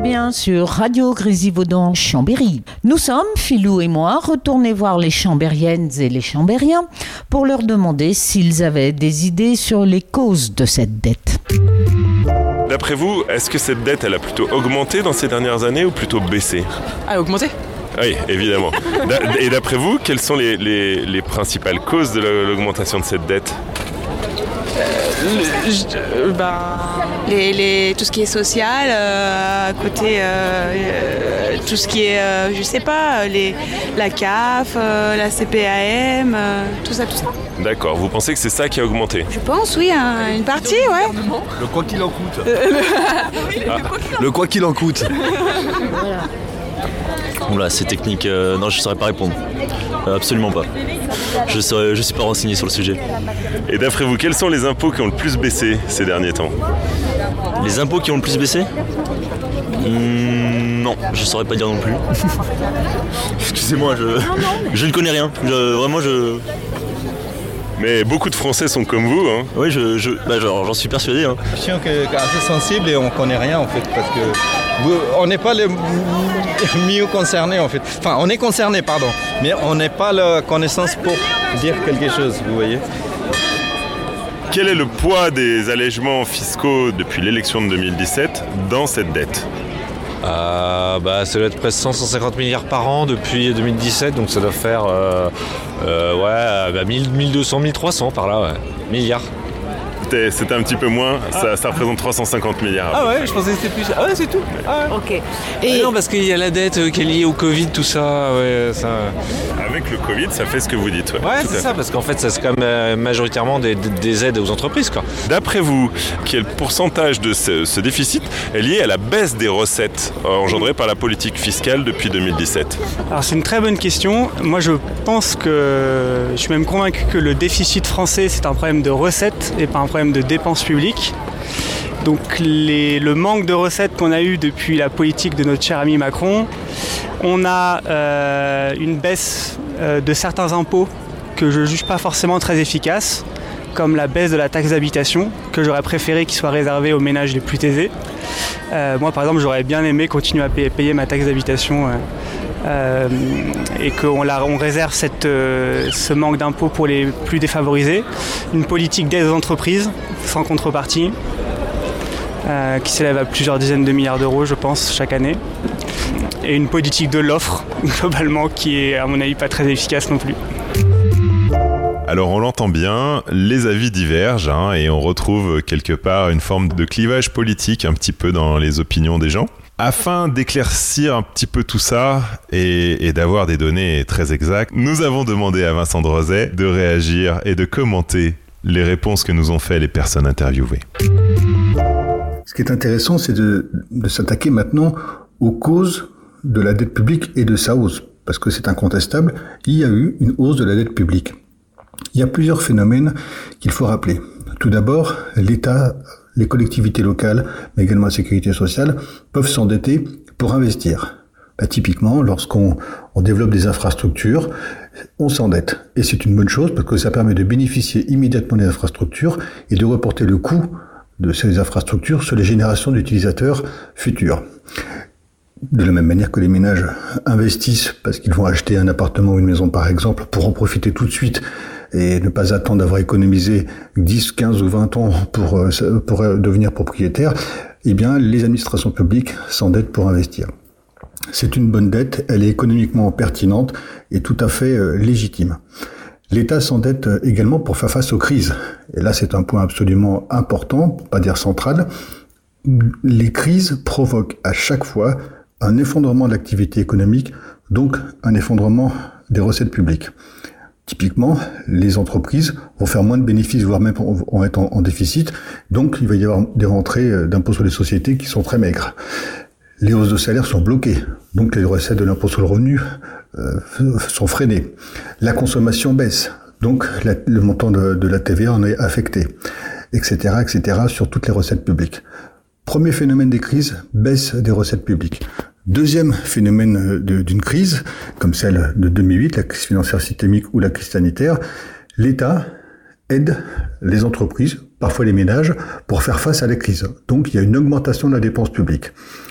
bien sur Radio Grésivaudan Chambéry. Nous sommes, Philou et moi, retournés voir les Chambériennes et les Chambériens pour leur demander s'ils avaient des idées sur les causes de cette dette. D'après vous, est-ce que cette dette, elle a plutôt augmenté dans ces dernières années ou plutôt baissé ? Ah, augmenté ? Oui, évidemment. Et d'après vous, quelles sont les principales causes de l'augmentation de cette dette ? Tout ce qui est social, côté tout ce qui est, je sais pas, la CAF, la CPAM, tout ça. D'accord, vous pensez que c'est ça qui a augmenté ? Je pense, oui, une partie, ouais. Le quoi qu'il en coûte. Le quoi qu'il en coûte. Voilà. Oula, c'est technique, non je ne saurais pas répondre. Absolument pas. Je suis pas renseigné sur le sujet. Et d'après vous, quels sont les impôts qui ont le plus baissé ces derniers temps ? Les impôts qui ont le plus baissé ? Non, je saurais pas dire non plus. Excusez-moi, je ne connais rien. Mais beaucoup de Français sont comme vous, hein ? Oui, j'en suis persuadé. Hein. Je suis assez sensible et on connaît rien en fait, parce que on n'est pas les mieux concernés en fait. Enfin, on est concernés, pardon, mais on n'est pas la connaissance pour dire quelque chose, vous voyez. Quel est le poids des allègements fiscaux depuis l'élection de 2017 dans cette dette ? Ça doit être presque 150 milliards par an depuis 2017, donc ça doit faire 1200, 1300 par là, ouais. Milliards. C'était un petit peu moins, ça représente 350 milliards. Ah ouais, je pensais que c'était plus. Ah ouais, c'est tout. Ah ouais. Ok. Et non, parce qu'il y a la dette qui est liée au Covid, tout ça, ouais, ça. Avec le Covid, ça fait ce que vous dites. Ouais, c'est ça, parce qu'en fait, ça c'est quand même majoritairement des aides aux entreprises, quoi. D'après vous, quel pourcentage de ce déficit est lié à la baisse des recettes engendrées par la politique fiscale depuis 2017 ? Alors c'est une très bonne question. Moi je suis même convaincu que le déficit français c'est un problème de recettes et pas un problème de dépenses publiques. Donc le manque de recettes qu'on a eu depuis la politique de notre cher ami Macron, on a une baisse de certains impôts que je ne juge pas forcément très efficaces, comme la baisse de la taxe d'habitation, que j'aurais préféré qu'il soit réservé aux ménages les plus aisés. Moi par exemple j'aurais bien aimé continuer à payer ma taxe d'habitation et qu'on réserve ce manque d'impôts pour les plus défavorisés. Une politique d'aide aux entreprises sans contrepartie qui s'élève à plusieurs dizaines de milliards d'euros je pense chaque année. Et une politique de l'offre globalement qui est à mon avis pas très efficace non plus. Alors on l'entend bien, les avis divergent et on retrouve quelque part une forme de clivage politique un petit peu dans les opinions des gens. Afin d'éclaircir un petit peu tout ça et d'avoir des données très exactes, nous avons demandé à Vincent Drozet de réagir et de commenter les réponses que nous ont fait les personnes interviewées. Ce qui est intéressant, c'est de s'attaquer maintenant aux causes de la dette publique et de sa hausse, parce que c'est incontestable, il y a eu une hausse de la dette publique. Il y a plusieurs phénomènes qu'il faut rappeler. Tout d'abord, l'État, les collectivités locales, mais également la sécurité sociale, peuvent s'endetter pour investir. Typiquement, lorsqu'on développe des infrastructures, on s'endette. Et c'est une bonne chose parce que ça permet de bénéficier immédiatement des infrastructures et de reporter le coût de ces infrastructures sur les générations d'utilisateurs futurs. De la même manière que les ménages investissent parce qu'ils vont acheter un appartement ou une maison par exemple pour en profiter tout de suite et ne pas attendre d'avoir économisé 10, 15 ou 20 ans pour devenir propriétaire, eh bien les administrations publiques s'endettent pour investir. C'est une bonne dette, elle est économiquement pertinente et tout à fait légitime. L'État s'endette également pour faire face aux crises. Et là, c'est un point absolument important, pour pas dire central. Les crises provoquent à chaque fois un effondrement de l'activité économique, donc un effondrement des recettes publiques. Typiquement, les entreprises vont faire moins de bénéfices, voire même vont être en déficit, donc il va y avoir des rentrées d'impôts sur les sociétés qui sont très maigres. Les hausses de salaire sont bloquées, donc les recettes de l'impôt sur le revenu sont freinées. La consommation baisse, donc le montant de la TVA en est affecté, etc., sur toutes les recettes publiques. Premier phénomène des crises, baisse des recettes publiques. Deuxième phénomène d'une crise, comme celle de 2008, la crise financière systémique ou la crise sanitaire, l'État aide les entreprises, parfois les ménages, pour faire face à la crise. Donc il y a une augmentation de la dépense publique.